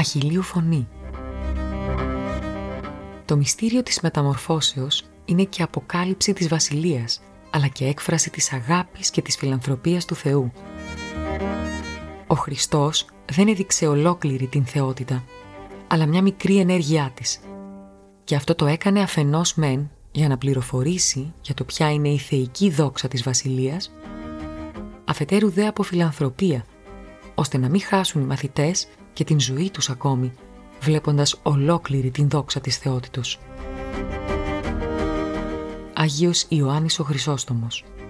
αχιλλείου φωνή. Το μυστήριο της μεταμορφώσεως είναι και αποκάλυψη της βασιλείας, αλλά και έκφραση της αγάπης και της φιλανθρωπίας του Θεού. Ο Χριστός δεν έδειξε ολόκληρη την θεότητα, αλλά μια μικρή ενέργειά της. Και αυτό το έκανε αφενός μεν για να πληροφορήσει για το ποια είναι η θεϊκή δόξα της βασιλείας, αφετέρου δε από φιλανθρωπία, ώστε να μην χάσουν οι μαθητές και την ζωή τους ακόμη, βλέποντας ολόκληρη την δόξα της θεότητος. Άγιος Ιωάννης ο Χρυσόστομος.